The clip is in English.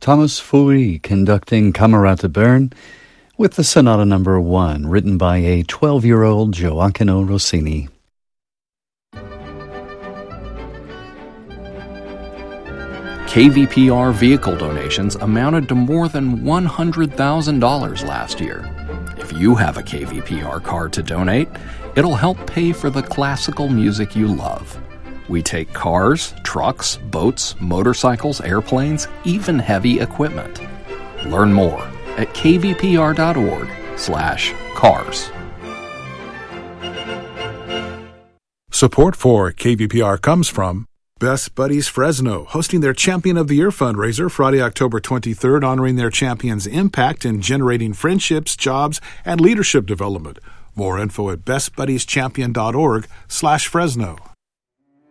Thomas Foury conducting Camerata Bern with the Sonata No. 1, written by a 12-year-old Gioacchino Rossini. KVPR vehicle donations amounted to more than $100,000 last year. If you have a KVPR card to donate, it'll help pay for the classical music you love. We take cars, trucks, boats, motorcycles, airplanes, even heavy equipment. Learn more at kvpr.org/cars. Support for KVPR comes from Best Buddies Fresno, hosting their Champion of the Year fundraiser Friday, October 23rd, honoring their champions' impact in generating friendships, jobs, and leadership development. More info at bestbuddieschampion.org/Fresno.